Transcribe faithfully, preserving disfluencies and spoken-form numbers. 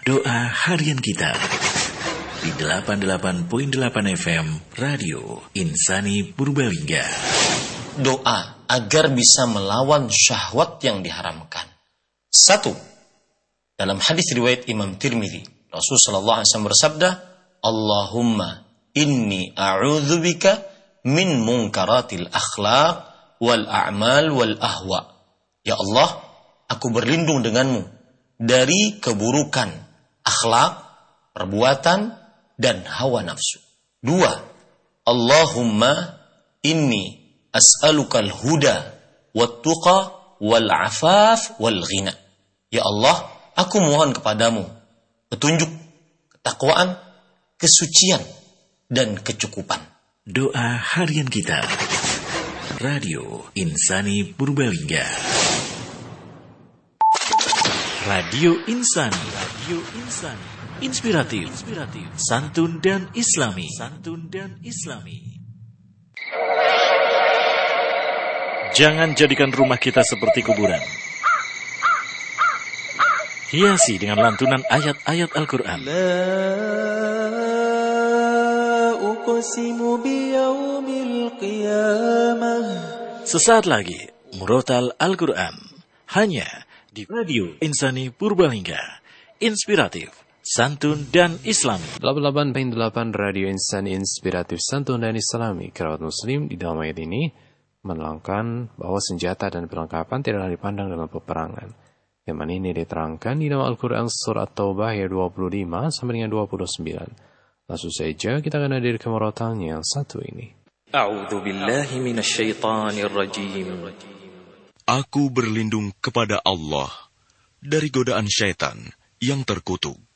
Doa harian kita di delapan puluh delapan koma delapan F M Radio Insani Purbalingga. Doa agar bisa melawan syahwat yang diharamkan. Satu, dalam hadis riwayat Imam Tirmidzi, Rasulullah sallallahu alaihi wasallam bersabda, Allahumma inni a'udzubika min munkaratil akhlaq wal a'mal wal ahwa. Ya Allah, aku berlindung denganmu dari keburukan akhlak, perbuatan, dan hawa nafsu. Dua, Allahumma inni as'alukal huda wat tuqa wal afaf wal ghina. Ya Allah, aku mohon kepadamu petunjuk, ketakwaan, kesucian, dan kecukupan. Doa harian kita Radio Insani Purbalingga. Radio Insani, Radio Insani, inspiratif, inspiratif, santun dan islami, santun dan islami. Jangan jadikan rumah kita seperti kuburan. Hiasi dengan lantunan ayat-ayat Al-Quran. La uqsimu biyaumil qiyamah. Sesaat lagi, Murotal Al-Quran. Hanya di Radio Insani Purbalingga. Inspiratif, santun dan islami. delapan puluh delapan koma delapan Radio Insani Inspiratif, santun dan islami. Kerabat muslim, di dalam ayat ini menerangkan bahwa senjata dan perlengkapan tidaklah dipandang dalam peperangan. Yang mana ini diterangkan di dalam Al-Quran Surat Taubah ayat dua puluh lima sampai dengan dua puluh sembilan. Langsung saja kita akan hadir ke murotalnya yang satu ini. A'udzu billahi minasyaitonir rajim. Aku berlindung kepada Allah dari godaan syaitan yang terkutuk.